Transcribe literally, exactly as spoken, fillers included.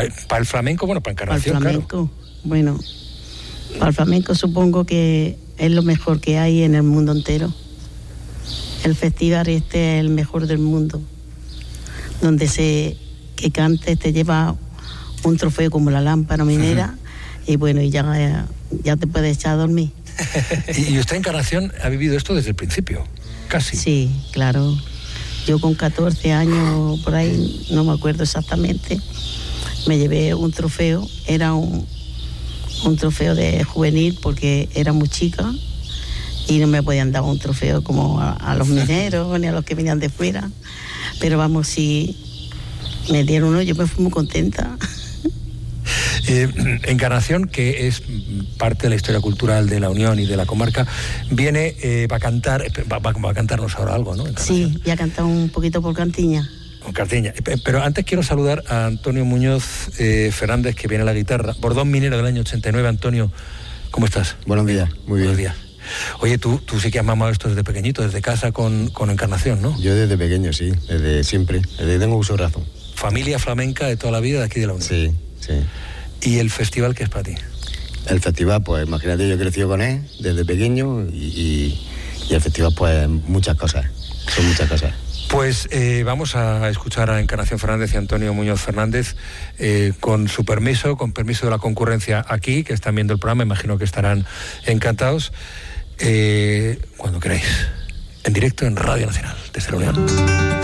Para el flamenco, bueno, para Encarnación, para el flamenco, claro. Bueno, para el flamenco supongo que es lo mejor que hay en el mundo entero. El festival este es el mejor del mundo, donde se que cantes te lleva un trofeo como la lámpara minera. Uh-huh. Y bueno, y ya, ya te puedes echar a dormir. Y usted, Encarnación, ha vivido esto desde el principio, casi. Sí, claro. Yo con catorce años, por ahí, no me acuerdo exactamente, me llevé un trofeo. Era un, un trofeo de juvenil porque era muy chica y no me podían dar un trofeo como a, a los mineros ni a los que venían de fuera. Pero vamos, si me dieron uno, yo me fui muy contenta. Eh, Encarnación, que es parte de la historia cultural de la Unión y de la comarca, viene, eh, va a cantar, va, va, va a cantarnos ahora algo, ¿no? Sí, ya ha cantado un poquito por Cantiña. Con Cantiña. Pero antes quiero saludar a Antonio Muñoz eh, Fernández, que viene a la guitarra. Bordón minero del año ochenta y nueve. Antonio, ¿cómo estás? Buenos días, muy bien. Buenos días. Oye, tú, tú sí que has mamado esto desde pequeñito, desde casa con, con Encarnación, ¿no? Yo desde pequeño, sí, desde siempre, desde que tengo uso de razón. Familia flamenca de toda la vida de aquí de la Unión. Sí, sí. ¿Y el festival qué es para ti? El festival, pues imagínate, yo he crecido con él desde pequeño y, y, y el festival, pues muchas cosas, son muchas cosas. Pues eh, vamos a escuchar a Encarnación Fernández y Antonio Muñoz Fernández eh, con su permiso, con permiso de la concurrencia aquí, que están viendo el programa, imagino que estarán encantados. Eh, cuando queráis, en directo en Radio Nacional, desde la Unión.